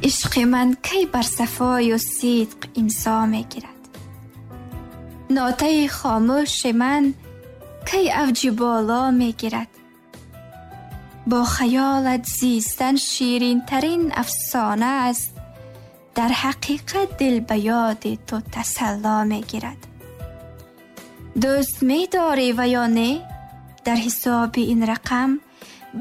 عشق من کی بر صفای و صدق امضا می گیرد؟ ناطه خاموش من کی اوج بالا می گیرد؟ با خیالت زیستن شیرین ترین افسانه است، در حقیقت دل به یاد تو تسلا می گیرد. دوست می داری و یا نه؟ در حساب این رقم